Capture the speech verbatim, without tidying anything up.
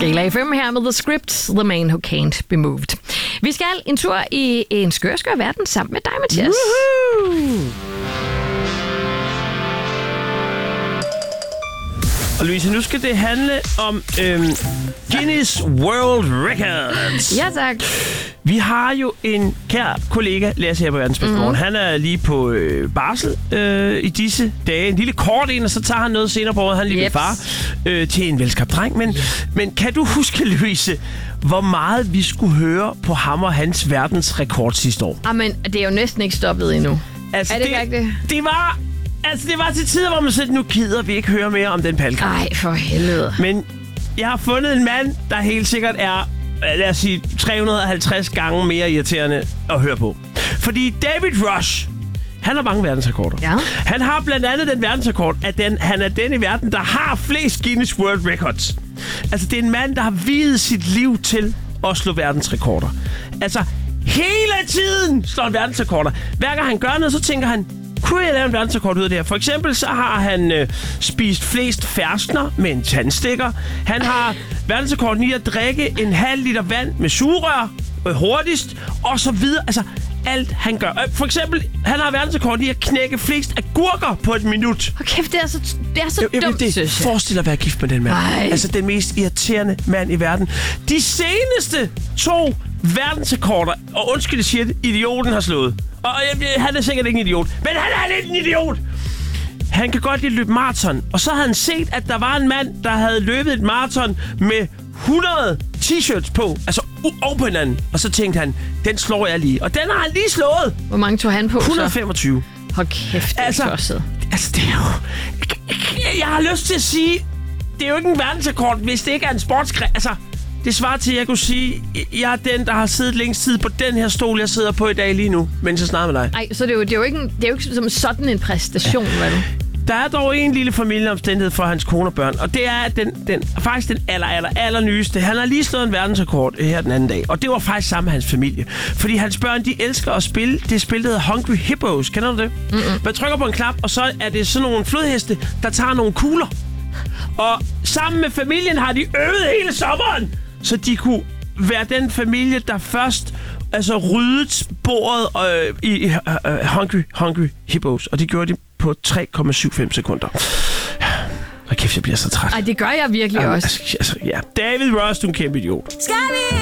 Skala F M her med The Script, The Man Who Can't Be Moved. Vi skal en tur i en skør, skør verden sammen med dig, Mathias. Woohoo! Og Louise, nu skal det handle om øhm, Guinness World Records. Ja, tak. Vi har jo en kær kollega, Lasse her på Verdensbedste mm-hmm. Han er lige på øh, barsel øh, i disse dage. En lille kort en, og så tager han noget senere på året. Han er lige yep. far øh, til en velskabt dreng. Men, men kan du huske, Louise, hvor meget vi skulle høre på ham og hans verdensrekord sidste år? Jamen, det er jo næsten ikke stoppet endnu. Altså, er det, det ikke det? Det var... Altså, det var til tider, hvor man sagde, nu gider vi ikke høre mere om den palkamp. Ej, for helvede. Men jeg har fundet en mand, der helt sikkert er, lad os sige, tre hundrede og halvtreds gange mere irriterende at høre på. Fordi David Rush, han har mange verdensrekorder. Ja. Han har blandt andet den verdensrekord, at den, han er den i verden, der har flest Guinness World Records. Altså, det er en mand, der har viet sit liv til at slå verdensrekorder. Altså, hele tiden slår han verdensrekorder. Hver gang han gør noget, så tænker han, kunne jeg lave en verdensrekord ud af det her? For eksempel så har han øh, spist flest ferskner med en tandstikker. Han har verdensrekorden i at drikke en halv liter vand med sugerør øh, hurtigst, og så videre. Altså, alt han gør. Øh, for eksempel, han har verdensrekorden i at knække flest agurker på et minut. Hold kæft, det er så, det er så jeg, dumt, det, synes jeg. Forestil dig at være gift med den mand. Ej. Altså, den mest irriterende mand i verden. De seneste to verdensrekorder, og undskyld, jeg siger det, idioten har slået. Og øh, han er sikkert ikke en idiot, men han er lidt en idiot! Han kan godt lide at løbe maraton, og så havde han set, at der var en mand, der havde løbet et maraton med hundrede t-shirts på, altså over på hinanden. Og så tænkte han, den slår jeg lige. Og den har han lige slået! Hvor mange tog han på, et hundrede og femogtyve. Så? Hold kæft, det er altså, tosset. Altså, det er jo... Jeg har lyst til at sige, det er jo ikke en verdensrekord, hvis det ikke er en sportsgren. Altså... Det svarer til, at jeg kunne sige, jeg er den, der har siddet længst tid på den her stol, jeg sidder på i dag lige nu, mens jeg snakker med dig. Nej, så det er, jo, det, er jo ikke en, det er jo ikke som sådan en præstation, ja. Vel? Der er dog en lille familieomstændighed for hans kone og børn, og det er den, den, faktisk den aller, aller, aller nyeste. Han har lige slået en verdensrekord her den anden dag, og det var faktisk sammen med hans familie. Fordi hans børn, de elsker at spille det spil, der hedder Hungry Hippos. Kender du det? Mm-mm. Man trykker på en knap, og så er det sådan nogle flodheste, der tager nogle kugler. Og sammen med familien har de øvet hele sommeren, så de kunne være den familie, der først altså ryddede bordet øh, i øh, Hungry, Hungry Hippos. Og det gjorde de på tre komma syvoghalvfems sekunder. Og kæft, jeg bliver så træt. Ej, det gør jeg virkelig ja, også. Altså, ja. David Rush, du er en kæmpe idiot. Skal vi?